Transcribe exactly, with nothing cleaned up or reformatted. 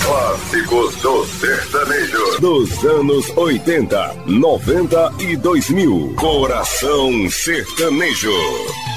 Clássicos do sertanejo. Dos anos oitenta, noventa e dois mil. Coração Sertanejo.